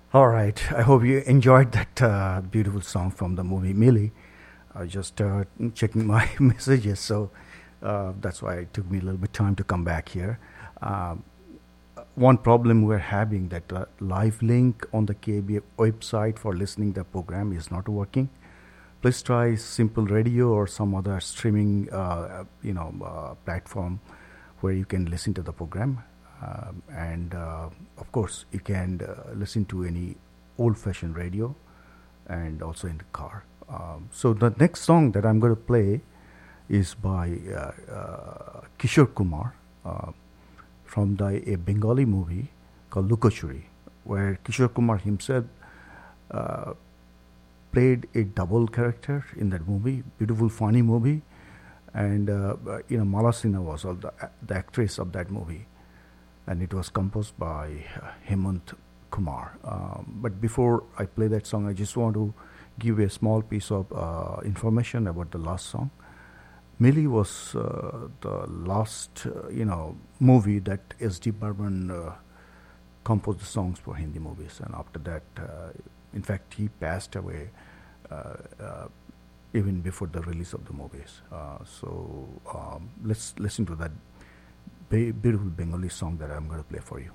All right. I hope you enjoyed that beautiful song from the movie Millie. I was just checking my messages, so that's why it took me a little bit time to come back here. Um, One problem we're having that live link on the KBA website for listening the program is not working. Please try Simple Radio or some other streaming, platform where you can listen to the program. And of course, you can listen to any old-fashioned radio, and also in the car. So the next song that I'm going to play is by Kishore Kumar from a Bengali movie called Lukachuri, where Kishore Kumar himself uh, played a double character in that movie. Beautiful, funny movie, and Mala Sinha was the actress of that movie, and it was composed by Hemant Kumar. But before I play that song, I just want to give a small piece of information about the last song. Millie was the last, movie that S.D. Burman composed the songs for Hindi movies, and after that, in fact, he passed away uh, even before the release of the movies. So let's listen to that beautiful Bengali song that I'm going to play for you.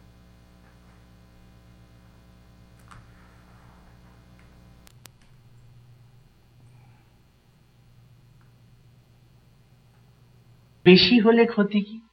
বেশি হলে ক্ষতি কি?